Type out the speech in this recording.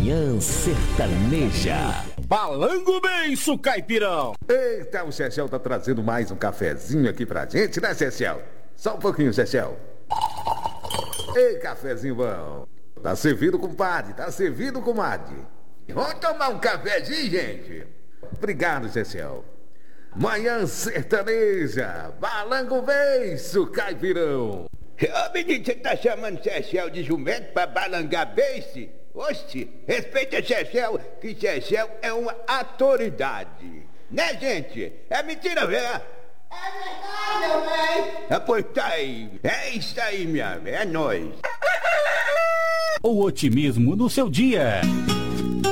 Manhã Sertaneja. Balango Beiço, caipirão. Eita, o Chechel tá trazendo mais um cafezinho aqui pra gente, né, Chechel? Só um pouquinho, Chechel. Ei, cafezinho bom. Tá servido, compadre, tá servido, comadre. Vamos tomar um cafezinho, gente? Obrigado, Chechel. Manhã Sertaneja, Balango Beiço, caipirão. Ô, menino, você tá chamando Chechel de jumento pra balangar beice? Oxe, respeita Chechel, que Chechel é uma autoridade. Né, gente? É mentira, velho? É verdade, meu bem. Ah, pois tá aí. É isso aí, minha velha. É nóis. O otimismo no seu dia.